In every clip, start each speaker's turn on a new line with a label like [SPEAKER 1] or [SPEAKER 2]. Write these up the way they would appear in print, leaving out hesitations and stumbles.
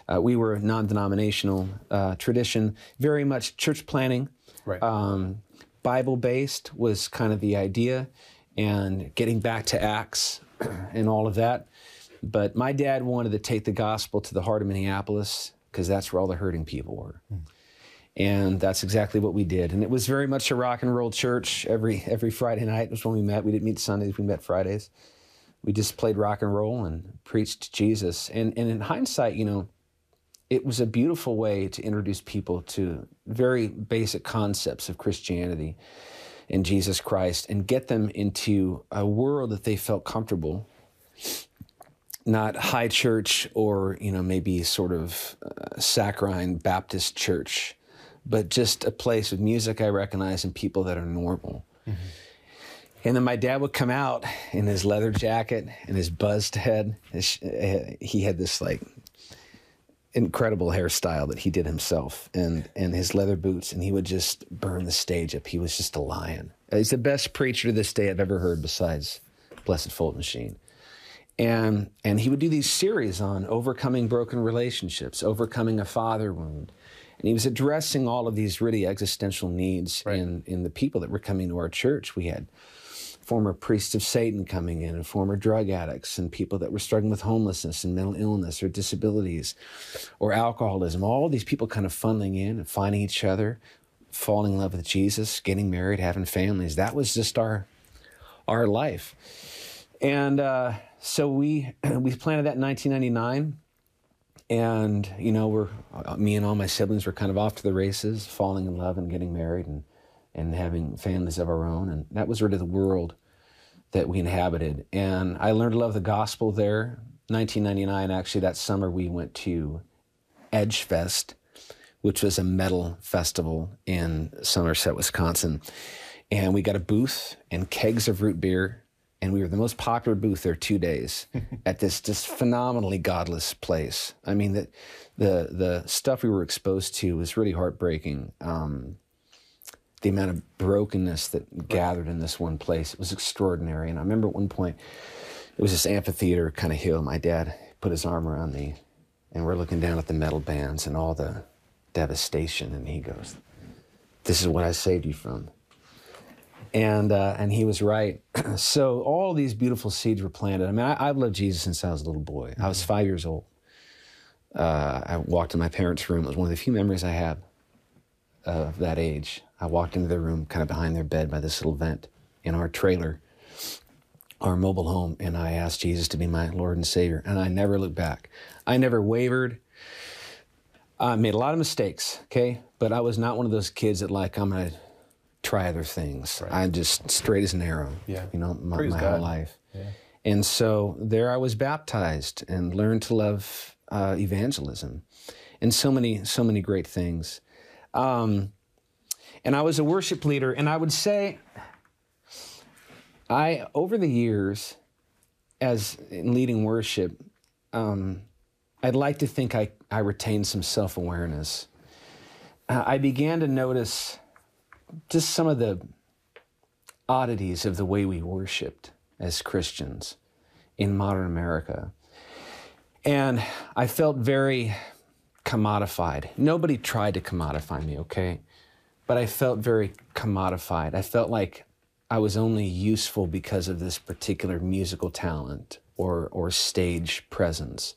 [SPEAKER 1] We were a non-denominational tradition, very much church planning.
[SPEAKER 2] Right.
[SPEAKER 1] Bible-based was kind of the idea, and getting back to Acts and all of that. But my dad wanted to take the gospel to the heart of Minneapolis because that's where all the hurting people were. And that's exactly what we did. And it was very much a rock and roll church. Every Friday night was when we met. We didn't meet Sundays, we met Fridays. We just played rock and roll and preached Jesus. And in hindsight, you know, it was a beautiful way to introduce people to very basic concepts of Christianity and Jesus Christ and get them into a world that they felt comfortable, not high church or, you know, maybe sort of saccharine Baptist church, but just a place with music I recognize and people that are normal. Mm-hmm. And then my dad would come out in his leather jacket and his buzzed head. He had this like incredible hairstyle that he did himself and his leather boots, and he would just burn the stage up. He was just a lion. He's the best preacher to this day I've ever heard besides Blessed Fulton Sheen. And he would do these series on overcoming broken relationships, overcoming a father wound. And he was addressing all of these really existential needs in the people that were coming to our church. We had former priests of Satan coming in and former drug addicts and people that were struggling with homelessness and mental illness or disabilities or alcoholism. All these people kind of funneling in and finding each other, falling in love with Jesus, getting married, having families. That was just our life. And so we planted that in 1999. And, you know, me and all my siblings were kind of off to the races, falling in love and getting married and having families of our own. And that was really the world that we inhabited. And I learned to love the gospel there. 1999, actually, that summer we went to Edge Fest, which was a metal festival in Somerset, Wisconsin. And we got a booth and kegs of root beer. And we were the most popular booth there 2 days at this just phenomenally godless place. I mean, the stuff we were exposed to was really heartbreaking. The amount of brokenness that gathered in this one place, it was extraordinary. And I remember at one point, it was this amphitheater kind of hill. My dad put his arm around me, and we're looking down at the metal bands and all the devastation. And he goes, "This is what I saved you from." And he was right. So all these beautiful seeds were planted. I mean, I've loved Jesus since I was a little boy. I was 5 years old. I walked in my parents' room. It was one of the few memories I have of that age. I walked into their room, kind of behind their bed by this little vent in our trailer, our mobile home, and I asked Jesus to be my Lord and Savior, and I never looked back. I never wavered. I made a lot of mistakes, okay? But I was not one of those kids that like, I'm going to try other things. Right. I'm just straight as an arrow, you know, my whole life. Yeah. And so there I was baptized and learned to love evangelism and so many great things. And I was a worship leader, and I would say over the years, as in leading worship, I'd like to think I retained some self-awareness. I began to notice just some of the oddities of the way we worshiped as Christians in modern America. And I felt very commodified. Nobody tried to commodify me, okay? But I felt very commodified. I felt like I was only useful because of this particular musical talent or stage presence.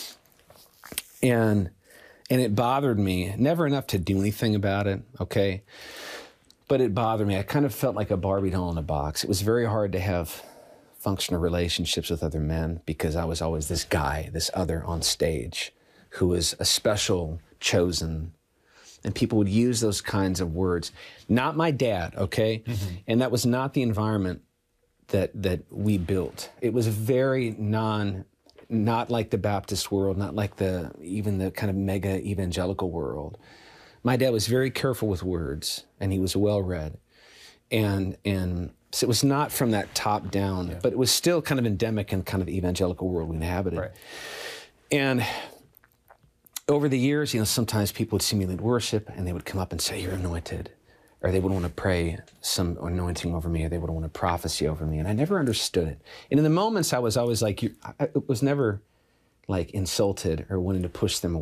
[SPEAKER 1] And it bothered me, never enough to do anything about it, okay? But it bothered me. I kind of felt like a Barbie doll in a box. It was very hard to have functional relationships with other men because I was always this guy, this other on stage who was a special, chosen. And people would use those kinds of words. Not my dad, okay? Mm-hmm. And that was not the environment that we built. It was very not like the Baptist world, not like even the kind of mega evangelical world. My dad was very careful with words, and he was well-read. And so it was not from that top down, but it was still kind of endemic in kind of the evangelical world we inhabited. Right. And over the years, you know, sometimes people would see me lead worship, and they would come up and say, "You're anointed," or they would want to pray some anointing over me, or they would want to prophecy over me, and I never understood it. And in the moments, I was always like, it was never like insulted or wanting to push them